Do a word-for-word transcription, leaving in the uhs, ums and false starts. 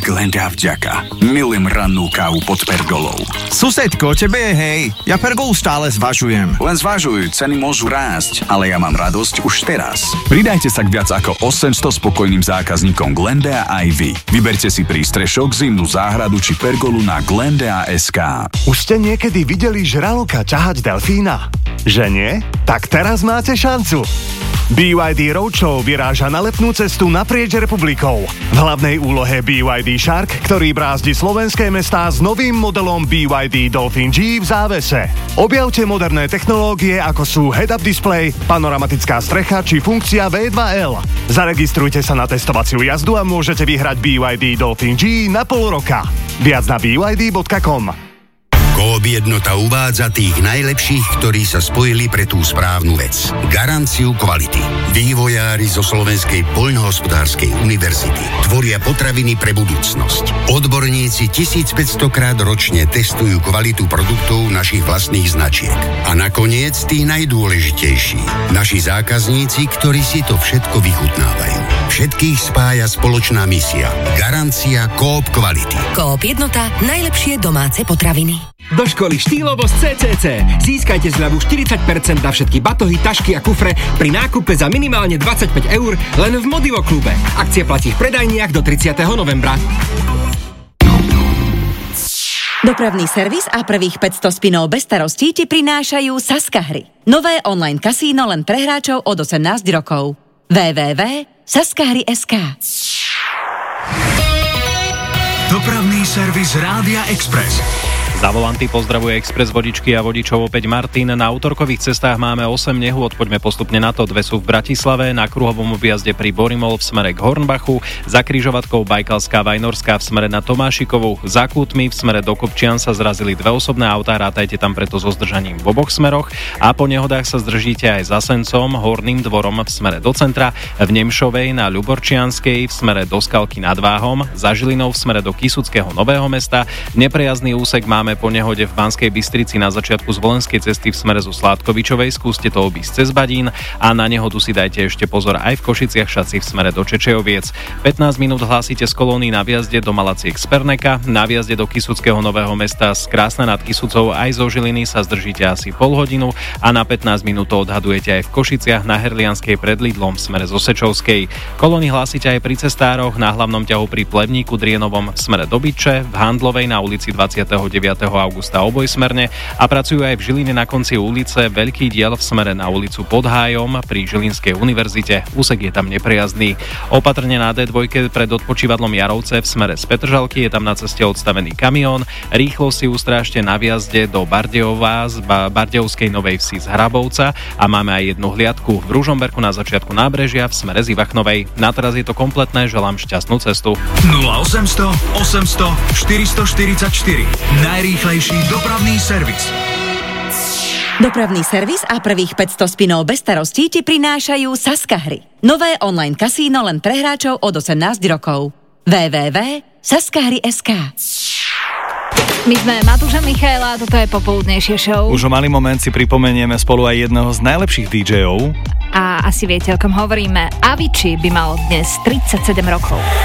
Glenda vďaka. Milujem rannú kávu pod pergolou. Susedko, tebe je hej. Ja pergolu stále zvažujem. Len zvažuj, ceny môžu rásť, ale ja mám radosť už teraz. Pridajte sa k viac ako osemsto spokojným zákazníkom Glendea aj vy. Vyberte si prístrešok, zimnú záhradu či pergolu na glendea bodka es ká. Už ste niekedy videli žraloka ťahať delfína? Že nie? Tak teraz máte šancu. bé vaj dé Roadshow vyráža na letnú cestu naprieč republikou. V hlavnej úlohe bé vaj dé Shark, ktorý brázdi slovenské mestá s novým modelom bé vaj dé Dolphin G v závese. Objavte moderné technológie, ako sú head-up display, panoramatická strecha či funkcia vé dva el. Zaregistrujte sa na testovaciu jazdu a môžete vyhrať bé vaj dé Dolphin G na pol roka. Viac na bé vaj dé bodka com. Coop Jednota uvádza tých najlepších, ktorí sa spojili pre tú správnu vec. Garanciu kvality. Vývojári zo Slovenskej poľnohospodárskej univerzity tvoria potraviny pre budúcnosť. Odborníci tisícpäťsto krát ročne testujú kvalitu produktov našich vlastných značiek. A nakoniec tí najdôležitejší. Naši zákazníci, ktorí si to všetko vychutnávajú. Všetkých spája spoločná misia. Garancia Coop kvality. Coop Jednota. Najlepšie domáce potraviny. Do školy štýlovo z cé cé cé. Získajte zľavu štyridsať percent na všetky batohy, tašky a kufre pri nákupe za minimálne dvadsaťpäť eur len v Modivo klube. Akcia platí v predajniach do tridsiateho novembra. Dopravný servis a prvých päťsto spinov bez starostí ti prinášajú Saska hry. Nové online kasíno len pre hráčov od osemnásť rokov. w w w bodka saskahry bodka es ká. Dopravný servis Rádia Express. Za volanty pozdravuje Express vodičky a vodičov opäť Martin. Na útorkových cestách máme osem nehôd, poďme postupne na to. Dve sú v Bratislave, na kruhovom objazde pri Borimol v smere k Hornbachu, za križovatkou Bajkalská Vajnorská v smere na Tomášikovu, za Kútmi v smere do Kopčian sa zrazili dve osobné autá, rátajte tam preto so zdržaním v oboch smeroch a po nehodách sa zdržíte aj za Sencom, Horným dvorom v smere do centra, v Nemšovej na Ľuborčianskej v smere do Skalky nad Váhom, za Žilinou v smere do Kysuckého Nového Mesta. Neprejazdný úsek máme po nehode v Banskej Bystrici na začiatku zvolenskej cesty v smere zo Sládkovičovej, skúste to obísť cez Badín a na nehodu si dajte ešte pozor aj v Košiciach Šaci v smere do Čečejoviec. pätnásť minút hlásite z kolóny na viazde do Malaciek z Perneka, na viazde do Kysuckého Nového Mesta z Krásna nad Kysucou aj zo Žiliny sa zdržíte asi pol hodinu a na pätnásť minút to odhadujete aj v Košiciach na Herlianskej pred Lidlom v smere zo Sečovskej. Kolóny hlásite aj pri cestároch na hlavnom ťahu pri Plevníku Drienovom v smere do Bytče, v Handlovej na ulici dvadsiateho deviateho augusta obojsmerne a pracujú aj v Žiline na konci ulice Veľký diel v smere na ulicu Pod Hájom pri Žilinskej univerzite. Úsek je tam neprejazdný. Opatrne na dé dva pred odpočívadlom Jarovce v smere z Petržalky je tam na ceste odstavený kamión. Rýchlo si ustrážte na viazde do Bardejova z Bardejovskej Novej Vsi z Hrabovca a máme aj jednu hliadku v Ružomberku na začiatku nábrežia v smere z Ivachnovej. Na teraz je to kompletné, želám šťastnú cestu. nula osemsto osemsto štyristoštyridsaťštyri. Najrýchlejší dopravný servis. Dopravný servis a prvých päťsto spinov bez starostí ti prinášajú Saska hry. Nové online kasíno len pre hráčov od osemnásť rokov. w w w bodka saskahry bodka es ká. My sme Matúš a Michaela, toto je popoludnejšie show. Už o malý moment si pripomenieme spolu aj jedného z najlepších dý džejov. A asi viete, o kom hovoríme. Avicii by mal dnes tridsaťsedem rokov.